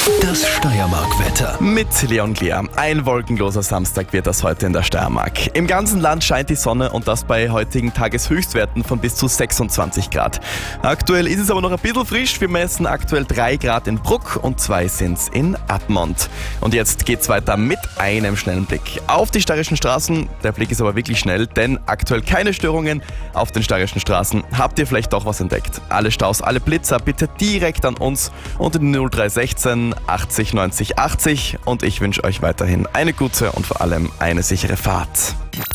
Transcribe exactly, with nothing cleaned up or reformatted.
Das Steiermark-Wetter. Mit Leon Glea. Ein wolkenloser Samstag wird das heute in der Steiermark. Im ganzen Land scheint die Sonne und das bei heutigen Tageshöchstwerten von bis zu sechsundzwanzig Grad. Aktuell ist es aber noch ein bisschen frisch. Wir messen aktuell drei Grad in Bruck und zwei sind's in Admont. Und jetzt geht's weiter mit einem schnellen Blick auf die steirischen Straßen. Der Blick ist aber wirklich schnell, denn aktuell keine Störungen auf den steirischen Straßen. Habt ihr vielleicht doch was entdeckt? Alle Staus, alle Blitzer bitte direkt an uns unter die null drei sechzehn achtzig neunzig achtzig und ich wünsche euch weiterhin eine gute und vor allem eine sichere Fahrt.